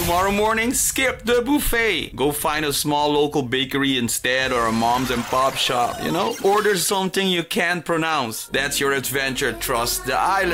Tomorrow morning, skip the buffet. Go find a small local bakery instead or a mom's and pop shop, Order something you can't pronounce. That's your adventure. Trust the island.